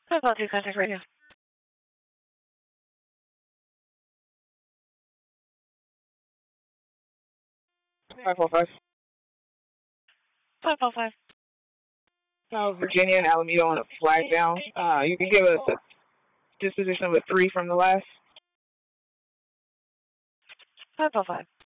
502 contact radio. 545. 545. Virginia and Alameda on a flag down. You can give us a disposition number 3 from the last. 545.